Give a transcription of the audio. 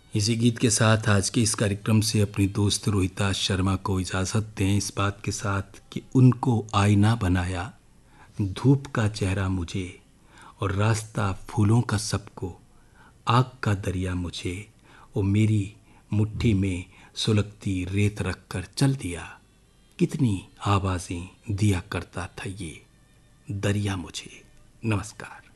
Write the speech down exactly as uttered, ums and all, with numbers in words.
इसी गीत के साथ आज के इस कार्यक्रम से अपनी दोस्त रोहिता शर्मा को इजाज़त दें, इस बात के साथ कि उनको आईना बनाया धूप का चेहरा मुझे, और रास्ता फूलों का सबको, आग का दरिया मुझे, वो मेरी मुट्ठी में सुलगती रेत रख कर चल दिया। कितनी आवाज़ें दिया करता था ये दरिया मुझे। नमस्कार।